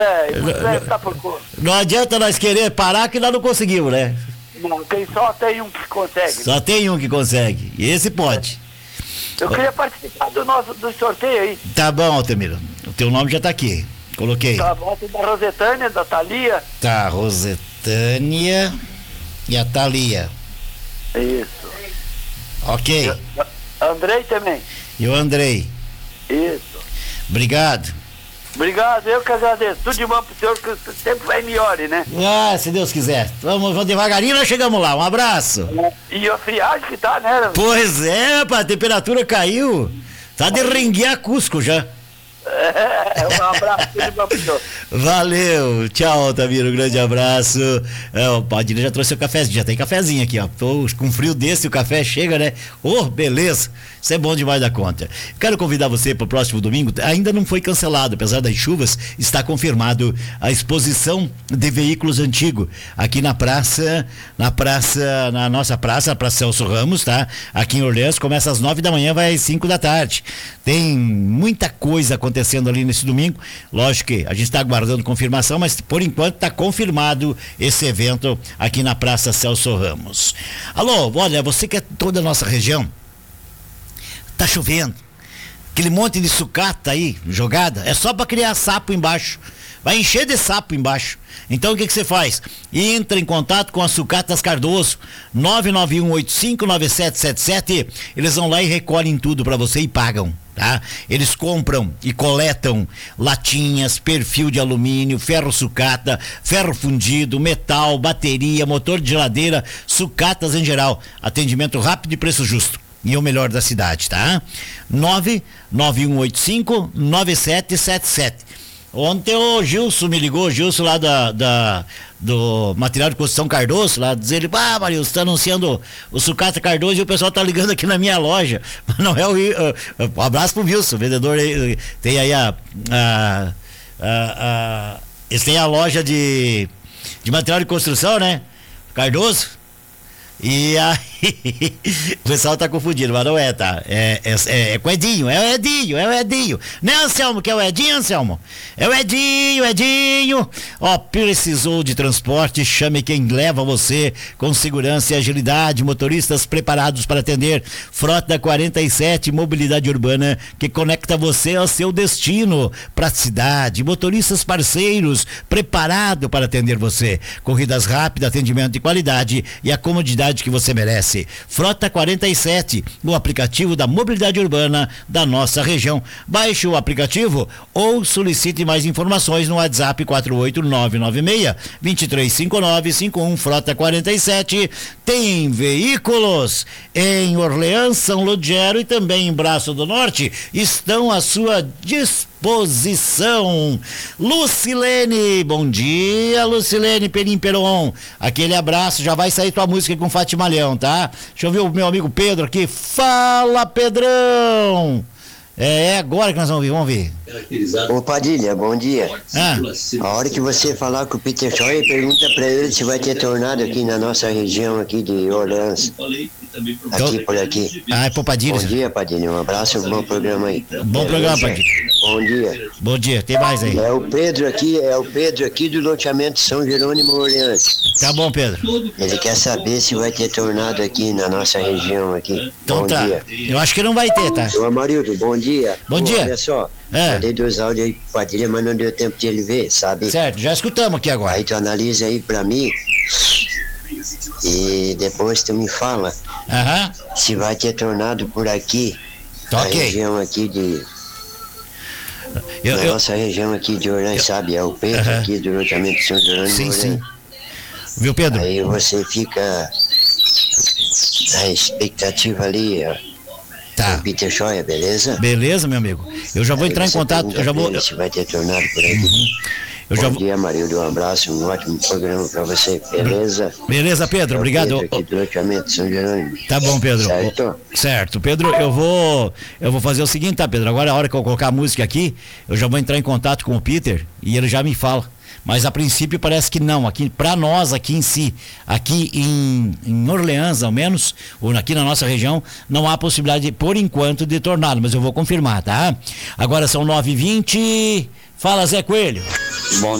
Tá por conta. Não adianta nós querer parar que nós não conseguimos, né? Não, só tem um que consegue. Só tem um que consegue. E esse pode. Eu queria participar do sorteio aí. Tá bom, Altemiro. O teu nome já tá aqui. Coloquei. Tá, volta da Rosetânia, da Thalia. Tá, Rosetânia e a Thalia. Isso. Ok. Andrei também. E o Andrei. Isso. Obrigado. Obrigado, eu que agradeço. Tudo de bom pro senhor, que o tempo vai melhore, né? Ah, se Deus quiser. Vamos devagarinho, nós chegamos lá. Um abraço. E a friagem que tá, né? Pois é, rapaz, a temperatura caiu. Tá de renguear Cusco já. Um abraço, tudo de bom pro senhor. Valeu, tchau, Altamiro, um grande abraço. O Padilha já trouxe o cafezinho, já tem cafezinho aqui, ó. Tô com frio desse, o café chega, né? Beleza, isso é bom demais da conta. Quero convidar você para o próximo domingo, ainda não foi cancelado, apesar das chuvas, está confirmado a exposição de veículos antigos aqui na nossa praça, Praça Celso Ramos, tá? Aqui em Orleans, começa às 9 da manhã, vai às 5 da tarde. Tem muita coisa acontecendo ali nesse domingo. Lógico que a gente está aguardando confirmação, mas por enquanto está confirmado esse evento aqui na Praça Celso Ramos. Alô, olha, você que é toda a nossa região, tá chovendo, aquele monte de sucata aí jogada, é só para criar sapo embaixo. Vai encher de sapo embaixo. Então o que você faz? Entra em contato com a Sucatas Cardoso, 991859777. Eles vão lá e recolhem tudo para você e pagam, tá? Eles compram e coletam latinhas, perfil de alumínio, ferro sucata, ferro fundido, metal, bateria, motor de geladeira, sucatas em geral. Atendimento rápido e preço justo. E o melhor da cidade, tá? 991859777. Ontem o Gilson me ligou, o Gilson lá do material de construção Cardoso, lá dizer ele, Marilson, você tá anunciando o Sucata Cardoso e o pessoal tá ligando aqui na minha loja. Mas não é um abraço pro Wilson, vendedor aí, tem aí eles têm a loja de material de construção, né? Cardoso. E aí, o pessoal tá confundindo, mas não é, tá? É com o Edinho, é o Edinho. Não é o Anselmo, que é o Edinho, Anselmo? É o Edinho. Ó, precisou de transporte, chame quem leva você com segurança e agilidade, motoristas preparados para atender. Frota 47, mobilidade urbana, que conecta você ao seu destino, praticidade, motoristas parceiros, preparado para atender você. Corridas rápidas, atendimento de qualidade e a comodidade que você merece. Frota 47, o aplicativo da mobilidade urbana da nossa região. Baixe o aplicativo ou solicite mais informações no WhatsApp 48996-235951. Frota 47 tem veículos em Orleans, São Lugero e também em Braço do Norte. Estão à sua disposição. Lucilene, bom dia, Lucilene Perim Peron. Aquele abraço, já vai sair tua música com Fátima Leão, tá? Deixa eu ver o meu amigo Pedro aqui. Fala, Pedrão! É agora que nós vamos ver. Ô Padilha, bom dia. A hora que você falar com o Peter Scheuer, pergunta pra ele se vai ter tornado aqui na nossa região aqui de Orleans. Aqui por aqui. É pro Padilha. Bom dia, Padilha. Um abraço, um bom programa aí. Bom programa, Padilha. Bom dia. Bom dia, tem mais aí. É o Pedro aqui do loteamento São Jerônimo Orleans. Tá bom, Pedro. Ele quer saber se vai ter tornado aqui na nossa região aqui. Então bom tá. dia. Eu acho que não vai ter, tá? Ô Amarildo, bom dia. Bom dia. Olha só, mandei 2 áudios aí pro Padilha, mas não deu tempo de ele ver, sabe? Certo, já escutamos aqui agora. Aí tu analisa aí pra mim e depois tu me fala se vai ter tornado por aqui, na região aqui de... nossa região aqui de Orleans, sabe? É o Pedro aqui do loteamento São Jerônimo. Sim. Viu, Pedro? Aí você fica na expectativa ali, ó. Tá. O Peter Scheuer, beleza? Beleza, meu amigo. Eu já vou entrar em contato. Eu já vou. Se vai ter tornado por aqui. Bom dia, Marildo. Um abraço, um ótimo programa pra você, beleza? Beleza, Pedro. Obrigado. Pedro aqui do loteamento São Jerônimo. Tá bom, Pedro. Certo. Pedro, eu vou fazer o seguinte, tá, Pedro? Agora, a hora que eu colocar a música aqui, eu já vou entrar em contato com o Peter e ele já me fala. Mas a princípio parece que não, aqui para nós aqui em si, aqui em Orleans ao menos, ou aqui na nossa região, não há possibilidade por enquanto de tornado, mas eu vou confirmar, tá? Agora são 9h20, Fala, Zé Coelho. Bom